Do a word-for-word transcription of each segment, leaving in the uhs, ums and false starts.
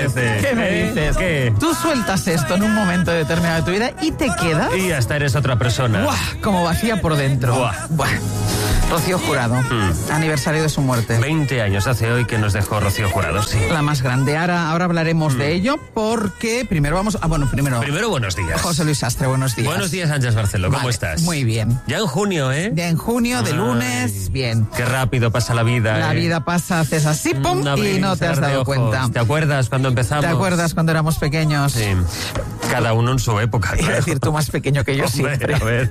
parece? ¿Qué me ¿Eh? dices? ¿Qué? Tú sueltas esto en un momento determinado de tu vida y te quedas... Y hasta eres otra persona. ¡Buah! Como vacía por dentro. Buah. Buah. Rocío Jurado, Mm. aniversario de su muerte. veinte años hace hoy que nos dejó Rocío Jurado, sí. La más grande. Ahora, ahora hablaremos Mm. de ello porque primero vamos... Ah, bueno, primero... Primero, buenos días. José Luis Sastre, buenos días. Buenos días, Ángeles Barceló, ¿cómo Vale, estás? Muy bien. Ya en junio, ¿eh? Ya en junio, de Ay, lunes, bien. Qué rápido pasa la vida, La ¿eh? vida pasa, haces así, pum, Un abrir y no te has cerrar de dado ojos. cuenta. ¿Te acuerdas cuando empezamos? ¿Te acuerdas cuando éramos pequeños? Sí. Cada uno en su época, Iba a claro. decir tú más pequeño que yo Hombre, siempre. a ver.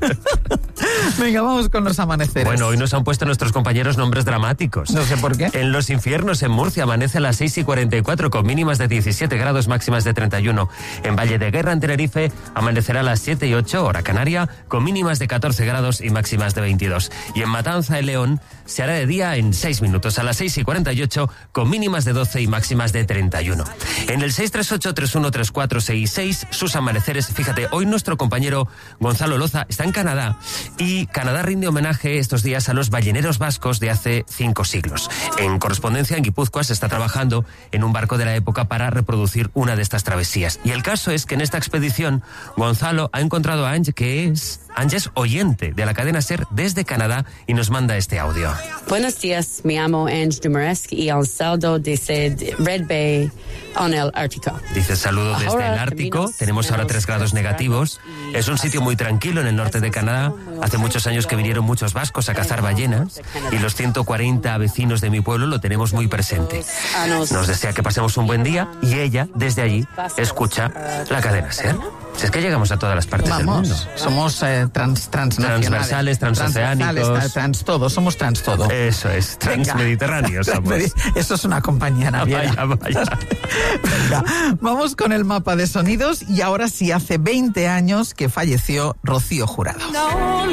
Venga, vamos con los amaneceres. Bueno, hoy nos han puesto nuestros compañeros nombres dramáticos. No sé por qué. En Los Infiernos, en Murcia, amanece a las seis y cuarenta y cuatro con mínimas de diecisiete grados, máximas de treinta y uno. En Valle de Guerra, en Tenerife, amanecerá a las siete y ocho, hora canaria, con mínimas de catorce grados y máximas de veintidós. Y en Matanza, en León, se hará de día en seis minutos, a las seis y cuarenta y ocho, con mínimas de doce y máximas de treinta y uno. En el seis tres ocho, tres uno tres cuatro seis seis, sus amaneceres, fíjate, hoy nuestro compañero Gonzalo Loza está en Canadá y Canadá rinde homenaje estos días a los balleneros vascos de hace cinco siglos. En correspondencia, en Guipúzcoa se está trabajando en un barco de la época para reproducir una de estas travesías. Y el caso es que en esta expedición, Gonzalo ha encontrado a Ange, que es, Ange es oyente de la cadena SER desde Canadá y nos manda este audio. Buenos días, me llamo Ange Dumaresque y el saldo desde Red Bay en el Ártico. Dice, saludo desde el Ártico, tenemos ahora tres grados negativos, es un sitio muy tranquilo en el norte de Canadá, hace muchos años que vinieron muchos vascos a cazar ballenas y los ciento cuarenta vecinos de mi pueblo lo tenemos muy presente. Nos desea que pasemos un buen día y ella, desde allí, escucha la cadena SER. Si es que llegamos a todas las partes Vamos, del mundo. somos eh, trans, transnacionales. Transversales, transoceánicos. Transversales, trans todo, somos trans todo. Eso es, transmediterráneos somos. Eso es una compañía naviera. Vaya, vaya. Venga, vamos con el mapa de sonidos y ahora sí hace veinte años que falleció Rocío Jurado.